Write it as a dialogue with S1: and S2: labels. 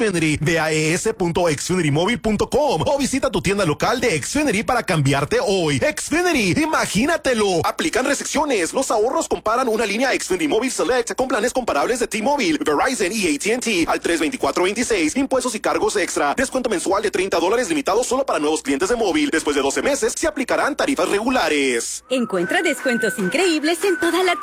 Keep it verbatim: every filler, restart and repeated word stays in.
S1: Xfinity. Ve a e s punto xfinity mobile punto com o visita tu tienda local de Xfinity para cambiarte hoy. Xfinity, imagínatelo. Aplican restricciones. Los ahorros comparan una línea Xfinity Mobile Select con planes comparables de T-Mobile, Verizon y A T and T al tres veinticuatro veintiséis. Impuestos y cargos extra. Descuento mensual de treinta dólares limitado solo para nuevos clientes de móvil. Después de doce meses se aplicarán tarifas regulares.
S2: Encuentra descuentos increíbles en toda la